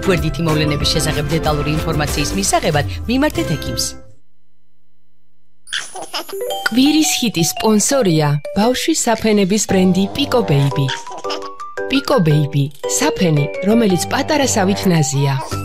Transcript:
გვერდითი მოვლენების შესახებ დეტალური ინფორმაციის მისაღებად მიმართეთ ექიმს. კვირის ჰიტის სპონსორია ბავშვის საფენების ბრენდი Pico Baby. Pico Baby, საფენი, რომელიც პატარასავით ნაზია.